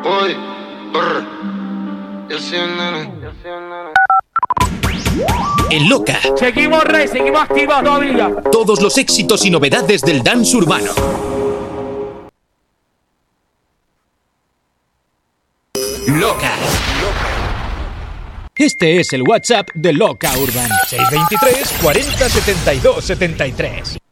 Uy, brr. Yo soy un nene. En Loca. Seguimos rey, seguimos activos todavía. Todos los éxitos y novedades del dance urbano. Loca. Este es el WhatsApp de Loca Urban. 623 40 72 73.